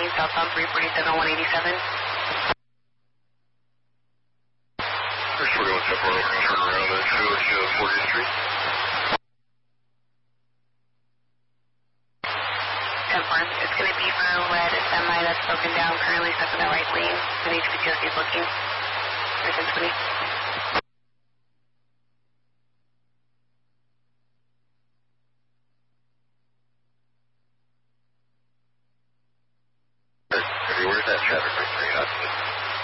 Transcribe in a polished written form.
lane, southbound 347, 187. First 41 step forward, turn around and to 40th Street. 10-4, it's going to be for a red semi that's broken down, currently stuck in the right lane. The HPTOC is looking for 1020. Where's that traffic right there?